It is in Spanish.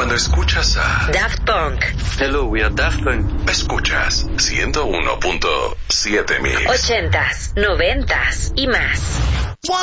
cuando escuchas a Daft Punk. Hello, we are Daft Punk. Escuchas 101.7 Mix. 80s, 90s y más.